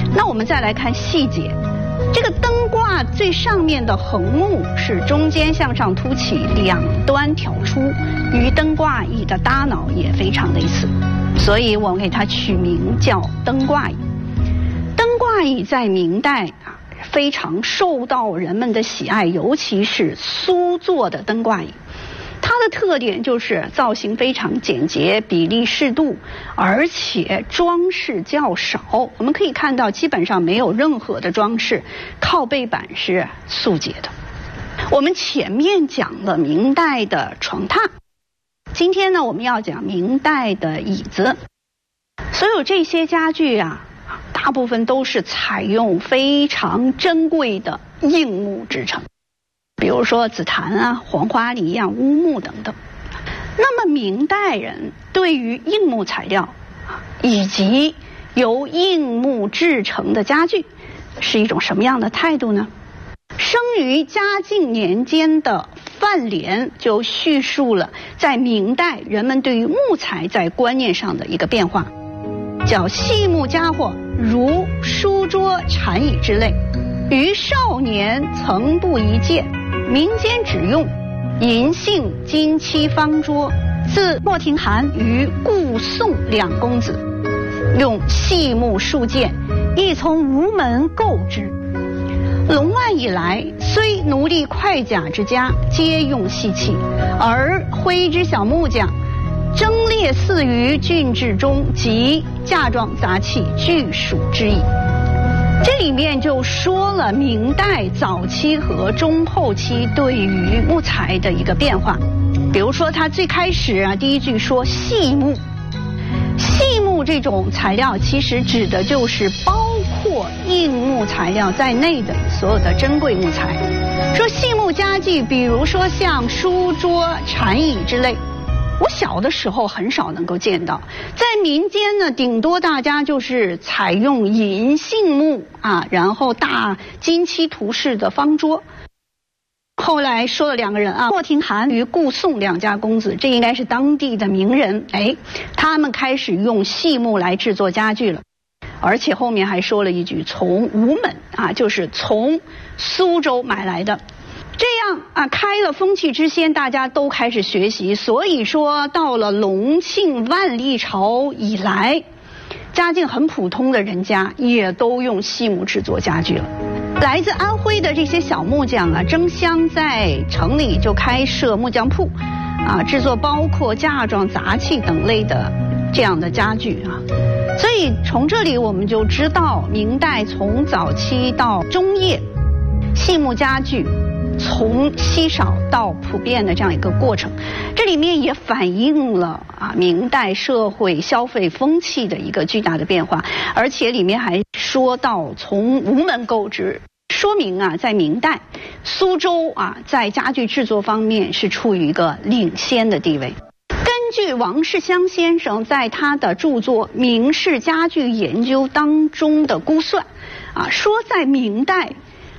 那我们再来看细节，这个灯挂最上面的横木是中间向上凸起，两端挑出，与灯挂椅的搭脑也非常类似，所以我们给它取名叫灯挂椅。灯挂椅在明代非常受到人们的喜爱，尤其是苏做的灯挂椅。它的特点就是造型非常简洁，比例适度，而且装饰较少。我们可以看到基本上没有任何的装饰，靠背板是素洁的。我们前面讲了明代的床榻，今天呢我们要讲明代的椅子。所有这些家具大部分都是采用非常珍贵的硬木制成，比如说紫檀黄花梨乌木等等。那么明代人对于硬木材料以及由硬木制成的家具是一种什么样的态度呢？生于嘉靖年间的范濂就叙述了在明代人们对于木材在观念上的一个变化，叫细木家伙如书桌禅椅之类，于少年曾不一见，民间只用银杏金漆方桌，自莫廷涵与顾宋两公子用细木数件，亦从吴门购之。隆万以来，虽奴隶快甲之家皆用细器，而徽之小木匠争列似于郡治中，及嫁妆杂器俱属之矣。这里面就说了明代早期和中后期对于木材的一个变化。比如说他最开始第一句说细木，细木这种材料其实指的就是包括硬木材料在内的所有的珍贵木材。说细木家具，比如说像书桌禅椅之类，我小的时候很少能够见到，在民间呢，顶多大家就是采用银杏木然后大金漆涂饰的方桌。后来说了两个人莫廷涵与顾宋两家公子，这应该是当地的名人，他们开始用细木来制作家具了。而且后面还说了一句从吴门就是从苏州买来的。这样开了风气之先，大家都开始学习。所以说到了隆庆万历朝以来，家境很普通的人家也都用细木制作家具了。来自安徽的这些小木匠争相在城里就开设木匠铺制作包括嫁妆杂器等类的这样的家具所以从这里我们就知道，明代从早期到中叶，细木家具从稀少到普遍的这样一个过程。这里面也反映了明代社会消费风气的一个巨大的变化。而且里面还说到从吴门购置，说明在明代苏州在家具制作方面是处于一个领先的地位。根据王世襄先生在他的著作《明式家具研究》当中的估算说在明代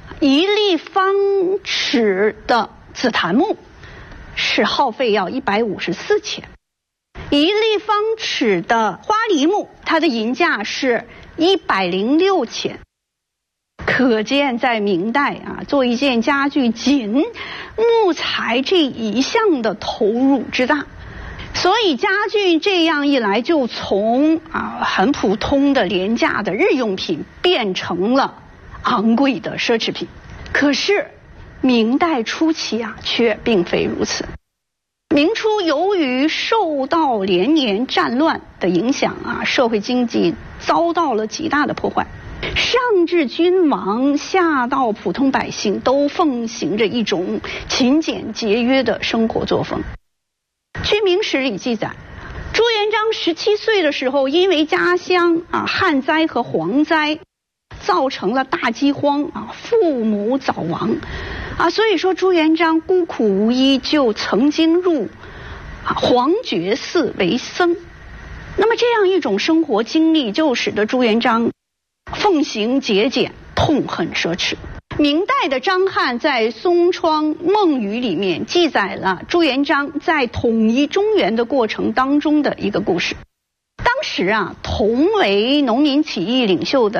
1立方尺的紫檀木是耗费要154钱，1立方尺的花梨木它的银价是106钱。可见在明代做一件家具仅木材这一项的投入之大。所以家具这样一来，就从很普通的廉价的日用品变成了昂贵的奢侈品。可是明代初期却并非如此。明初由于受到连年战乱的影响社会经济遭到了极大的破坏，上至君王下到普通百姓都奉行着一种勤俭节约的生活作风。据《明史》里记载，朱元璋17岁的时候，因为家乡旱灾和蝗灾造成了大饥荒父母早亡所以说朱元璋孤苦无依，就曾经入黄觉寺为僧。那么这样一种生活经历，就使得朱元璋奉行节俭，痛恨奢侈。明代的张翰在《松窗梦语》里面记载了朱元璋在统一中原的过程当中的一个故事。当时同为农民起义领袖的